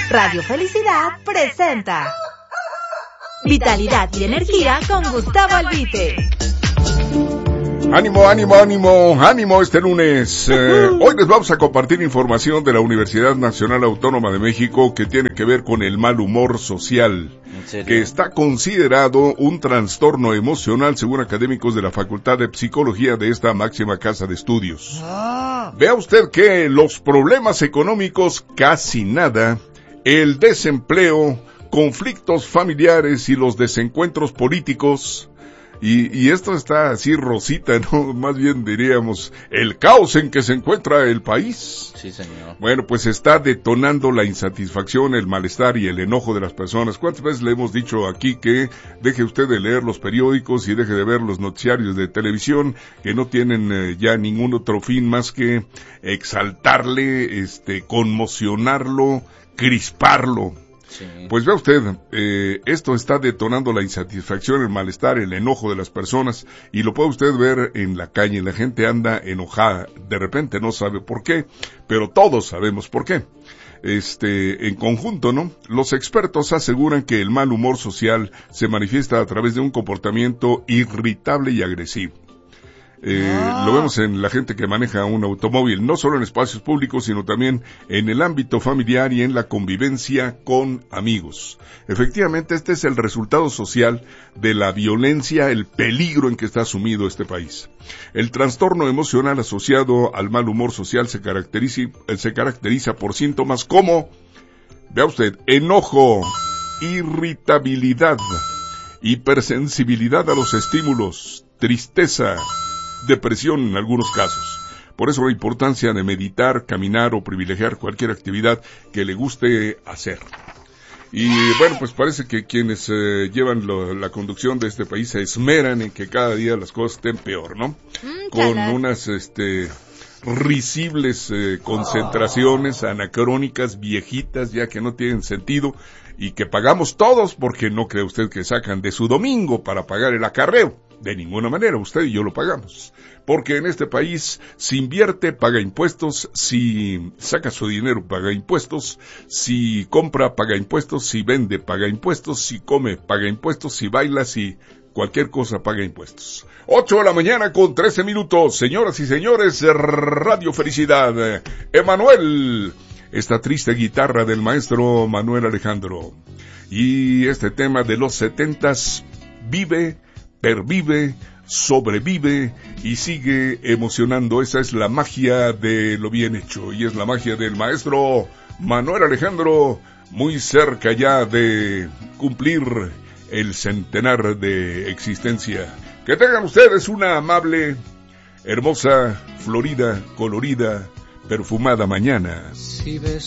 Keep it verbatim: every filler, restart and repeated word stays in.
Radio Felicidad presenta Vitalidad y Energía con Gustavo Albite. Ánimo, ánimo, ánimo, ánimo este lunes. Eh, hoy les vamos a compartir información de la Universidad Nacional Autónoma de México que tiene que ver con el mal humor social, que está considerado un trastorno emocional según académicos de la Facultad de Psicología de esta máxima casa de estudios. Ah. Vea usted que los problemas económicos casi nada, el desempleo, conflictos familiares y los desencuentros políticos. Y, y esto está así rosita, ¿no? Más bien diríamos, el caos en que se encuentra el país. Sí, señor. Bueno, pues está detonando la insatisfacción, el malestar y el enojo de las personas. ¿Cuántas veces le hemos dicho aquí que deje usted de leer los periódicos y deje de ver los noticiarios de televisión que no tienen eh, ya ningún otro fin más que exaltarle, este, conmocionarlo, crisparlo? Sí. Pues vea usted, eh, esto está detonando la insatisfacción, el malestar, el enojo de las personas, y lo puede usted ver en la calle. La gente anda enojada, de repente no sabe por qué, pero todos sabemos por qué. Este, en conjunto, ¿no? Los expertos aseguran que el mal humor social se manifiesta a través de un comportamiento irritable y agresivo. Eh, ah. Lo vemos en la gente que maneja un automóvil, no solo en espacios públicos, sino también en el ámbito familiar y en la convivencia con amigos. Efectivamente, este es el resultado social de la violencia, el peligro en que está sumido este país. El trastorno emocional asociado al mal humor social se caracteriza, se caracteriza por síntomas como, vea usted, enojo, irritabilidad, hipersensibilidad a los estímulos, tristeza, depresión en algunos casos. Por eso la importancia de meditar, caminar o privilegiar cualquier actividad que le guste hacer. Y bueno, pues parece que quienes eh, llevan lo, la conducción de este país se esmeran en que cada día las cosas estén peor, ¿no? Mm, Con unas este risibles eh, concentraciones anacrónicas, viejitas, ya que no tienen sentido y que pagamos todos, porque no cree usted que sacan de su domingo para pagar el acarreo. De ninguna manera, usted y yo lo pagamos. Porque en este país, si invierte, paga impuestos, si saca su dinero, paga impuestos, si compra, paga impuestos, si vende, paga impuestos, si come, paga impuestos, si baila, si cualquier cosa, paga impuestos. Ocho de la mañana con trece minutos, señoras y señores, Radio Felicidad. Emanuel, esta triste guitarra del maestro Manuel Alejandro. Y este tema de los setentas vive, pervive, sobrevive y sigue emocionando. Esa es la magia de lo bien hecho y es la magia del maestro Manuel Alejandro, muy cerca ya de cumplir el centenar de existencia. Que tengan ustedes una amable, hermosa, florida, colorida, perfumada mañana. Si ves